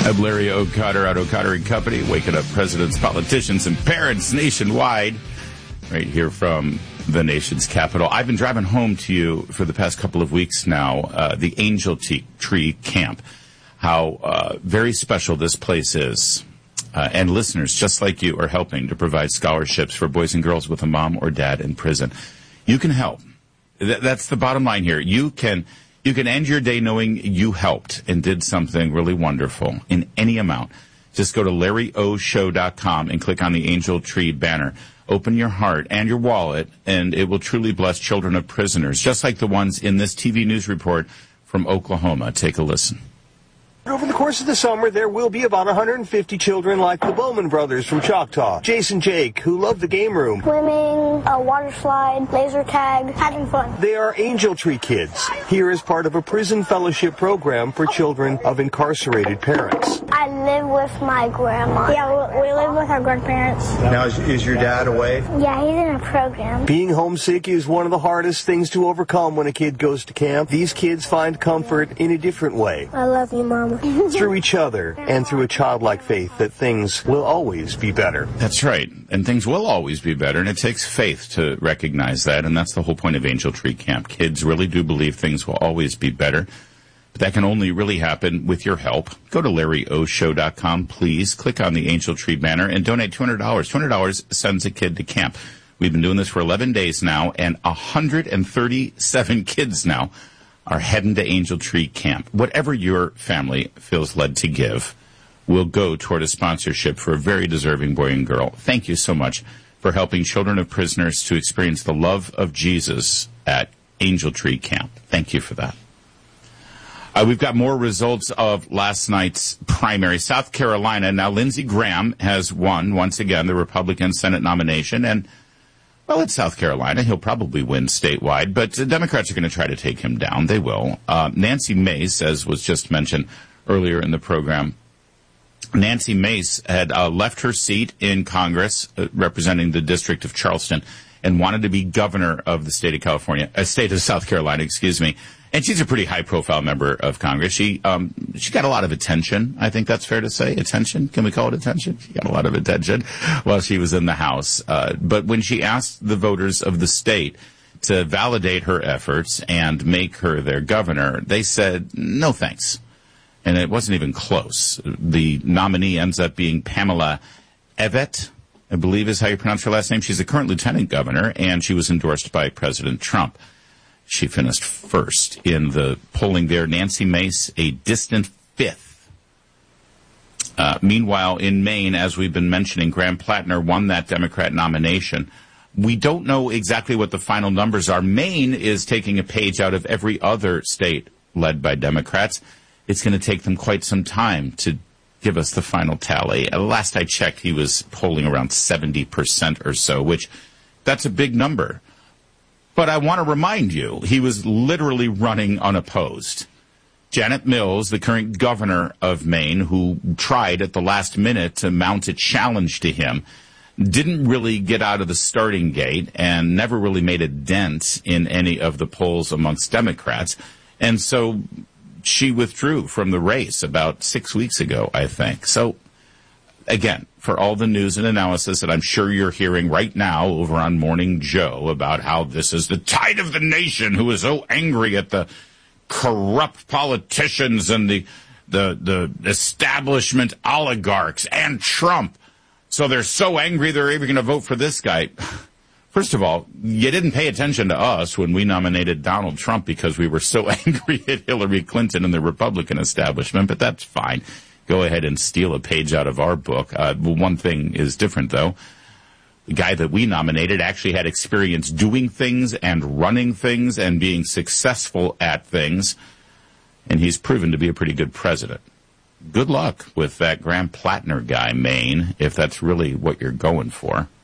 I'm Larry O'Connor at O'Connor & Company, waking up presidents, politicians, and parents nationwide, right here from the nation's capital. I've been driving home to you for the past couple of weeks now, the Angel Tree Camp, how very special this place is. And listeners just like you are helping to provide scholarships for boys and girls with a mom or dad in prison. You can help. That's the bottom line here. You can end your day knowing you helped and did something really wonderful in any amount. Just go to LarryOShow.com and click on the Angel Tree banner. Open your heart and your wallet, and it will truly bless children of prisoners, just like the ones in this TV news report from Oklahoma. Take a listen. Over the course of the summer, there will be about 150 children like the Bowman brothers from Choctaw. Jason Jake, who love the game room. Swimming, a water slide, laser tag, having fun. They are Angel Tree kids, here as part of a prison fellowship program for children of incarcerated parents. I live with my grandma. Yeah, we live with our grandparents. Now, is your dad away? Yeah, he's in a program. Being homesick is one of the hardest things to overcome when a kid goes to camp. These kids find comfort in a different way. I love you, Mama. Through each other and through a childlike faith that things will always be better. That's right. And things will always be better. And it takes faith to recognize that. And that's the whole point of Angel Tree Camp. Kids really do believe things will always be better. But that can only really happen with your help. Go to LarryOShow.com, please. Click on the Angel Tree banner and donate $200. $200 sends a kid to camp. We've been doing this for 11 days now, and 137 kids now are heading to Angel Tree Camp. Whatever your family feels led to give will go toward a sponsorship for a very deserving boy and girl. Thank you so much for helping children of prisoners to experience the love of Jesus at Angel Tree Camp. Thank you for that. We've got more results of last night's primary. South Carolina, now Lindsey Graham has won, once again, the Republican Senate nomination. And, well, it's South Carolina. He'll probably win statewide, but the Democrats are going to try to take him down. They will. Nancy Mace, as was just mentioned earlier in the program, Nancy Mace had left her seat in Congress representing the District of Charleston and wanted to be governor of the state of South Carolina, excuse me. And she's a pretty high-profile member of Congress. She got a lot of attention. I think that's fair to say. Attention? Can we call it attention? She got a lot of attention while she was in the House. But when she asked the voters of the state to validate her efforts and make her their governor, they said, no thanks. And it wasn't even close. The nominee ends up being Pamela Evette, I believe is how you pronounce her last name. She's the current lieutenant governor, and she was endorsed by President Trump. She finished first in the polling there. Nancy Mace, a distant fifth. Meanwhile, in Maine, as we've been mentioning, Graham Plattner won that Democrat nomination. We don't know exactly what the final numbers are. Maine is taking a page out of every other state led by Democrats. It's going to take them quite some time to give us the final tally. Last I checked, he was polling around 70% or so, which that's a big number. But I want to remind you, he was literally running unopposed. Janet Mills, the current governor of Maine, who tried at the last minute to mount a challenge to him, didn't really get out of the starting gate and never really made a dent in any of the polls amongst Democrats. And so she withdrew from the race about 6 weeks ago, I think. So, again, for all the news and analysis that I'm sure you're hearing right now over on Morning Joe about how this is the tide of the nation who is so angry at the corrupt politicians and the establishment oligarchs and Trump. So they're so angry they're even going to vote for this guy. First of all, you didn't pay attention to us when we nominated Donald Trump because we were so angry at Hillary Clinton and the Republican establishment, but that's fine. Go ahead and steal a page out of our book. One thing is different, though. The guy that we nominated actually had experience doing things and running things and being successful at things, and he's proven to be a pretty good president. Good luck with that Graham Plattner guy, Maine, if that's really what you're going for.